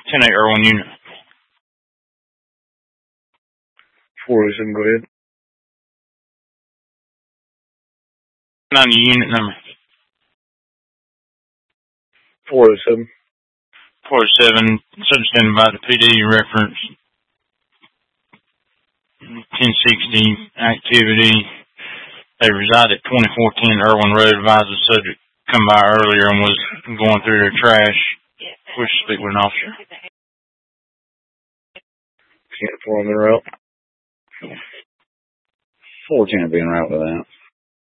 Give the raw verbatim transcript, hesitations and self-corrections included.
ten eight Irwin unit. four oh seven, go ahead. ninety unit number. four oh seven. four oh seven, subject standing by the P D reference ten sixty activity. They reside at twenty-four ten Irwin Road. Advised the subject come by earlier and was going through their trash. Wish to speak with an officer. Can't form the route. four ten be en route with that.